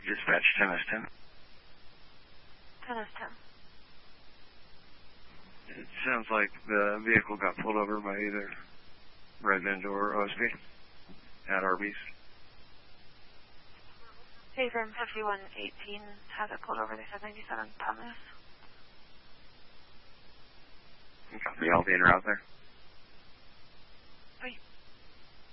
Dispatch 10S10. 10S10. It sounds like the vehicle got pulled over by either Redmond or OSP at Arby's. Payfirm 5118 has it pulled over. They said 97 Thomas. Okay. Y'all be en route there?